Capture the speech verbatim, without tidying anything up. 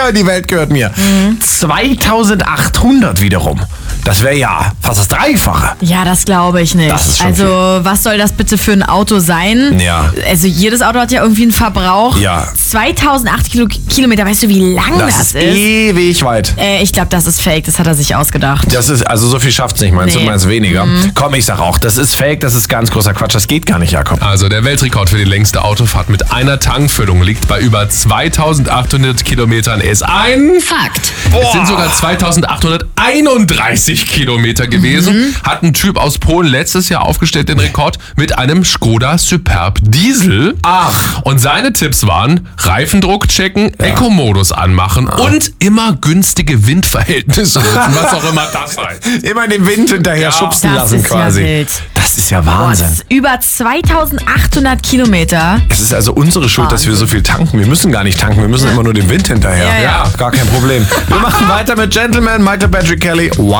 die Welt gehört mir. Mhm. zweitausendachthundert wiederum. Das wäre ja fast das Dreifache. Ja, das glaube ich nicht. Das ist schon also, viel. was soll das bitte für ein Auto sein? Ja. Also, jedes Auto hat ja irgendwie einen Verbrauch. Ja. zweitausendachtzig Kilo, Kilometer, weißt du, wie lang das, Das ist ist? ewig weit. Äh, ich glaube, das ist fake. Das hat er sich ausgedacht. Das ist, also so viel schafft's nicht, meinst Nee. du, meinst weniger? Mhm. Komm, ich sag auch, das ist fake, das ist ganz großer Quatsch, das geht gar nicht, Jakob. Also der Weltrekord für die längste Autofahrt mit einer Tankfüllung liegt bei über zweitausendachthundert Kilometern. Ist ein Fakt. Es sind sogar zweitausendachthunderteinunddreißig Kilometer gewesen. Mhm. Hat ein Typ aus Polen letztes Jahr aufgestellt, den Rekord, mit einem Skoda Superb Diesel. Ach. Und seine Tipps waren, Reifendruck checken, ja. Eco-Modus anmachen ah. und immer günstige Windverhältnisse nutzen, was auch immer das heißt. Immer den Wind hinterher ja. schubsen das lassen ist quasi. Ja wild. Das ist ja Wahnsinn. Boah, das ist über zweitausendachthundert Kilometer. Es ist also unsere Schuld, Wahnsinn. dass wir so viel tanken. Wir müssen gar nicht tanken, wir müssen ja. immer nur den Wind hinterher. Ja, ja. ja gar kein Problem. Wir machen weiter mit Gentleman, Michael Patrick Kelly.